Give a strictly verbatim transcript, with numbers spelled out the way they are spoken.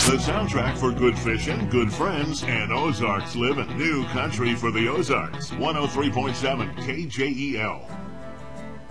The soundtrack for good fishing, good friends, and Ozarks living. New country for the Ozarks. one oh three point seven K J E L.